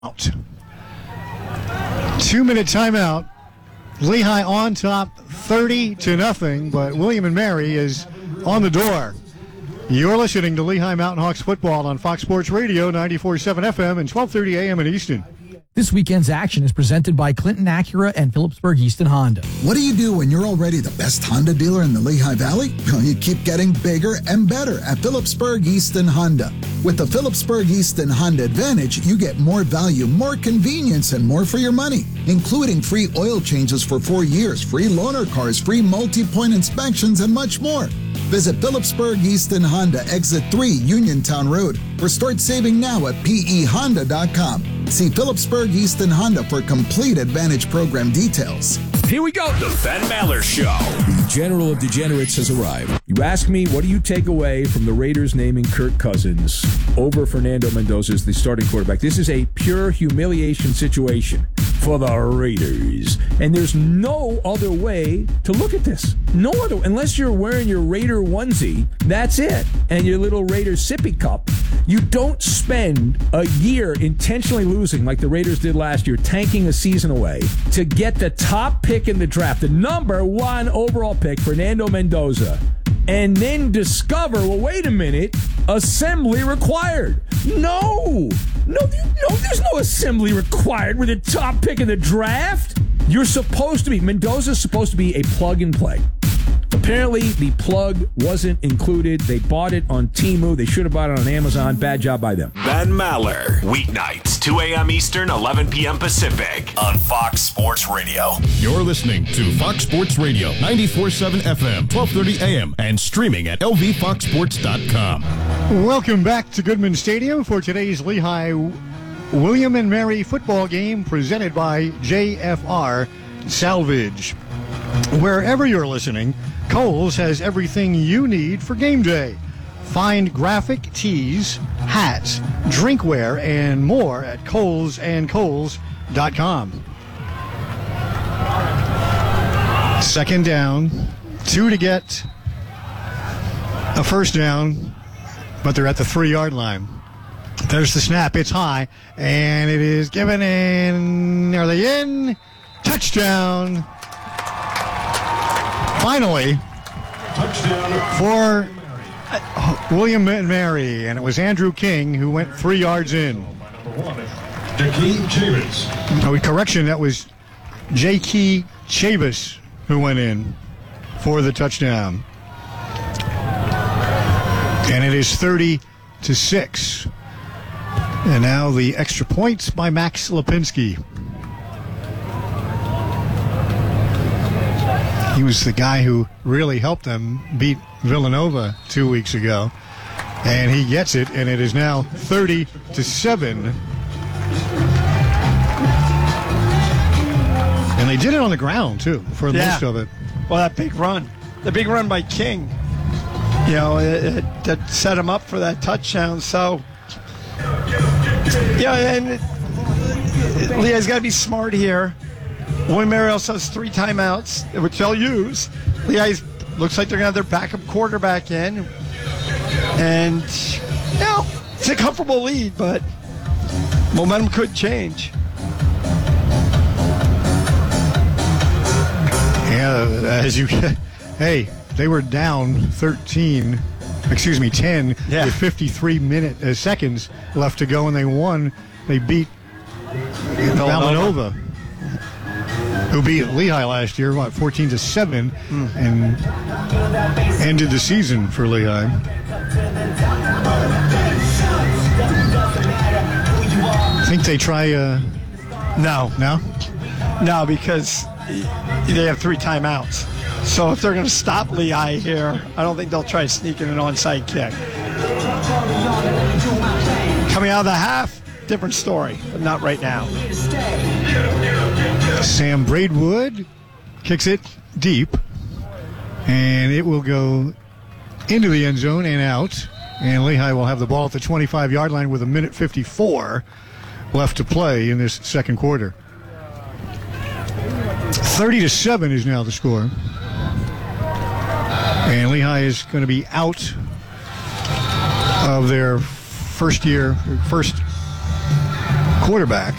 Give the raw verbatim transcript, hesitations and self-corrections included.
Out. Two-minute timeout. Lehigh on top, thirty to nothing, but William and Mary is on the door. You're listening to Lehigh Mountain Hawks football on Fox Sports Radio, ninety-four point seven F M and twelve thirty A M in Easton. This weekend's action is presented by Clinton Acura and Phillipsburg Easton Honda. What do you do when you're already the best Honda dealer in the Lehigh Valley? Well, you keep getting bigger and better at Phillipsburg Easton Honda. With the Phillipsburg Easton Honda Advantage, you get more value, more convenience, and more for your money, including free oil changes for four years, free loaner cars, free multi-point inspections, and much more. Visit Phillipsburg Easton Honda, Exit three, Uniontown Road, or start saving now at P E honda dot com. See Phillipsburg Easton Honda for complete Advantage program details. Here we go. The Ben Maller Show. The General of Degenerates has arrived. You ask me, what do you take away from the Raiders naming Kirk Cousins over Fernando Mendoza as the starting quarterback? This is a pure humiliation situation for the Raiders. And there's no other way to look at this. No other, unless you're wearing your Raider onesie, that's it. And your little Raider sippy cup. You don't spend a year intentionally losing like the Raiders did last year, tanking a season away, to get the top pick in the draft, the number one overall pick, Fernando Mendoza, and then discover, well, wait a minute, assembly required. No! No, no, there's no assembly required with the top pick in the draft. You're supposed to be, Mendoza's supposed to be a plug and play. Apparently, the plug wasn't included. They bought it on Temu. They should have bought it on Amazon. Bad job by them. Ben Maller, weeknights, two a.m. Eastern, eleven p.m. Pacific, on Fox Sports Radio. You're listening to Fox Sports Radio, ninety-four point seven F M, twelve thirty A M, and streaming at L V fox sports dot com. Welcome back to Goodman Stadium for today's Lehigh William and Mary football game presented by J F R Salvage. Wherever you're listening, Kohl's has everything you need for game day. Find graphic tees, hats, drinkware, and more at Kohl's and Kohl's dot com. Second down, two to get a first down, but they're at the three-yard line. There's the snap. It's high, and it is given in. Are they in? Touchdown. Finally, touchdown for William and Mary, and it was Andrew King who went three yards in. Oh, correction, that was J. Key Chavis who went in for the touchdown. And it is thirty to six. And now the extra points by Max Lipinski. He was the guy who really helped them beat Villanova two weeks ago. And he gets it, and it is now thirty to seven. And they did it on the ground, too, for yeah. most of it. Well, that big run. The big run by King, you know, it, it, that set him up for that touchdown. So, yeah, and it, it, Leah's got to be smart here. William Mary also has three timeouts, which they'll use. Lehigh looks like they're going to have their backup quarterback in. And, you know, it's a comfortable lead, but momentum could change. Yeah, as you, hey, they were down thirteen, excuse me, ten yeah. with fifty-three minute, uh, seconds left to go, and they won. They beat Villanova, who beat Lehigh last year, what, fourteen to seven, mm. and ended the season for Lehigh. Think they try, uh... No. No? No, because they have three timeouts. So if they're going to stop Lehigh here, I don't think they'll try to sneak in an onside kick. Coming out of the half, different story, but not right now. Sam Braidwood kicks it deep, and it will go into the end zone and out. And Lehigh will have the ball at the twenty-five-yard line with a minute fifty-four left to play in this second quarter. thirty to seven is now the score. And Lehigh is going to be out of their first year, first quarterback